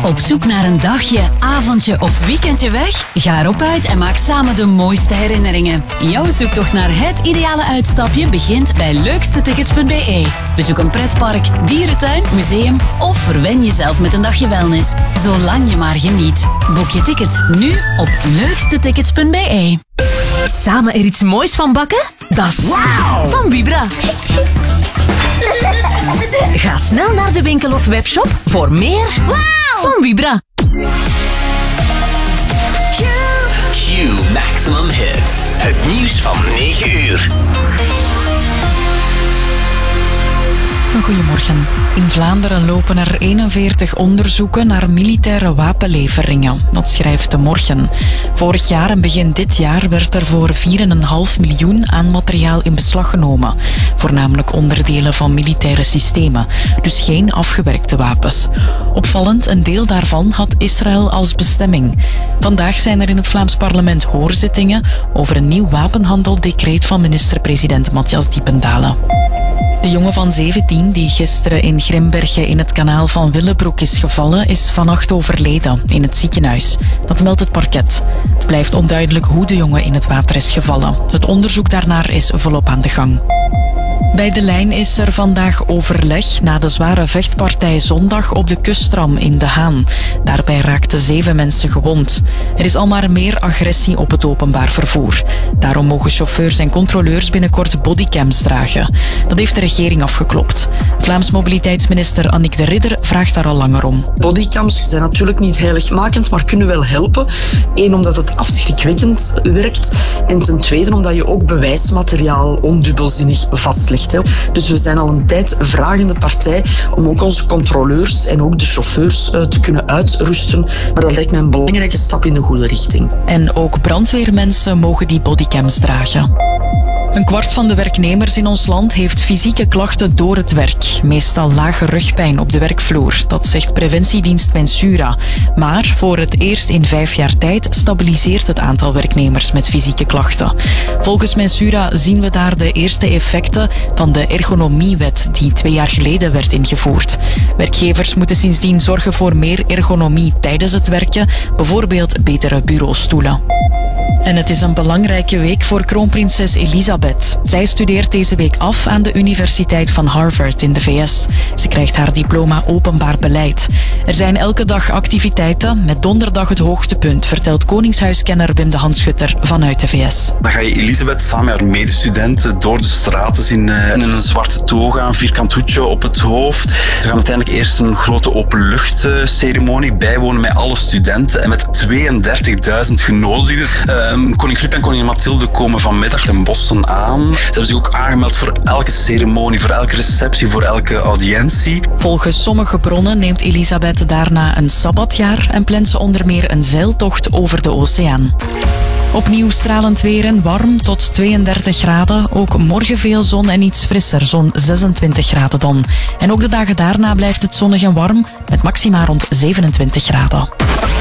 Op zoek naar een dagje, avondje of weekendje weg? Ga erop uit en maak samen de mooiste herinneringen. Jouw zoektocht naar het ideale uitstapje begint bij leukstetickets.be. Bezoek een pretpark, dierentuin, museum of verwen jezelf met een dagje wellness. Zolang je maar geniet. Boek je ticket nu op leukstetickets.be. Samen er iets moois van bakken? Dat is van Vibra. Ga snel naar de winkel of webshop voor meer van Vibra. Q Maximum Hits. Het nieuws van 9 uur. Goedemorgen. In Vlaanderen lopen er 41 onderzoeken naar militaire wapenleveringen. Dat schrijft De Morgen. Vorig jaar en begin dit jaar werd er voor 4,5 miljoen aan materiaal in beslag genomen. Voornamelijk onderdelen van militaire systemen. Dus geen afgewerkte wapens. Opvallend, een deel daarvan had Israël als bestemming. Vandaag zijn er in het Vlaams parlement hoorzittingen over een nieuw wapenhandeldecreet van minister-president Matthias Diependalen. De jongen van 17 die gisteren in Grimbergen in het kanaal van Willebroek is gevallen, is vannacht overleden in het ziekenhuis. Dat meldt het parket. Het blijft onduidelijk hoe de jongen in het water is gevallen. Het onderzoek daarnaar is volop aan de gang. Bij De Lijn is er vandaag overleg na de zware vechtpartij zondag op de kustram in De Haan. Daarbij raakten 7 mensen gewond. Er is al maar meer agressie op het openbaar vervoer. Daarom mogen chauffeurs en controleurs binnenkort bodycams dragen. Dat heeft de regering afgeklopt. Vlaams mobiliteitsminister Annick de Ridder vraagt daar al langer om. Bodycams zijn natuurlijk niet heiligmakend, maar kunnen wel helpen. Eén, omdat het afschrikwekkend werkt. En ten tweede, omdat je ook bewijsmateriaal ondubbelzinnig vastlegt. Dus we zijn al een tijd vragende partij om ook onze controleurs en ook de chauffeurs te kunnen uitrusten. Maar dat lijkt mij een belangrijke stap in de goede richting. En ook brandweermensen mogen die bodycams dragen. Een kwart van de werknemers in ons land heeft fysieke klachten door het werk. Meestal lage rugpijn op de werkvloer. Dat zegt preventiedienst Mensura. Maar voor het eerst in 5 jaar tijd stabiliseert het aantal werknemers met fysieke klachten. Volgens Mensura zien we daar de eerste effecten van de ergonomiewet die 2 jaar geleden werd ingevoerd. Werkgevers moeten sindsdien zorgen voor meer ergonomie tijdens het werken, bijvoorbeeld betere bureaustoelen. En het is een belangrijke week voor kroonprinses Elisabeth. Zij studeert deze week af aan de Universiteit van Harvard in de VS. Ze krijgt haar diploma openbaar beleid. Er zijn elke dag activiteiten, met donderdag het hoogtepunt, vertelt koningshuiskenner Wim de Hanschutter vanuit de VS. Dan ga je Elisabeth samen met haar medestudenten door de straten zien in een zwarte toga, een vierkant hoedje op het hoofd. Ze gaan uiteindelijk eerst een grote openluchtceremonie bijwonen met alle studenten en met 32.000 genodigden. Koning Filip en koningin Mathilde komen vanmiddag in Boston aan. Ze hebben zich ook aangemeld voor elke ceremonie, voor elke receptie, voor elke audiëntie. Volgens sommige bronnen neemt Elisabeth daarna een sabbatjaar en plant ze onder meer een zeiltocht over de oceaan. Opnieuw stralend weer en warm tot 32 graden. Ook morgen veel zon en iets frisser, zo'n 26 graden dan. En ook de dagen daarna blijft het zonnig en warm, met maxima rond 27 graden.